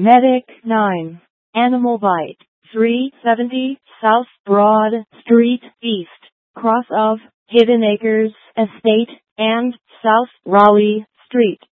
Medic 9. Animal Bite 370 South Broad Street East, cross of Hidden Acres Estate and South Raleigh Street.